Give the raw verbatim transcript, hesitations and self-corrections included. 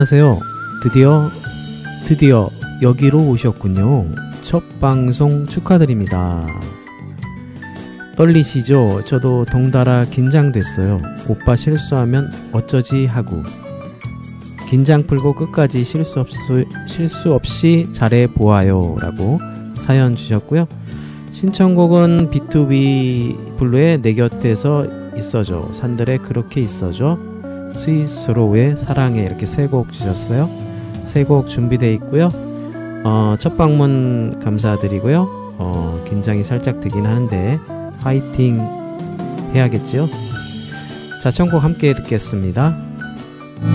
안녕하세요. 드디어 드디어 여기로 오셨군요. 첫 방송 축하드립니다. 떨리시죠? 저도 덩달아 긴장됐어요. 오빠 실수하면 어쩌지 하고 긴장 풀고 끝까지 실수 없이, 실수 없이 잘해보아요 라고 사연 주셨고요. 신청곡은 비투비 블루의 내 곁에서 있어줘, 산들의 그렇게 있어줘, 스위스로의 사랑해, 이렇게 세 곡 주셨어요. 세 곡 준비되어 있고요. 어, 첫 방문 감사드리고요. 어, 긴장이 살짝 되긴 하는데 화이팅 해야겠죠. 자, 청곡 함께 듣겠습니다.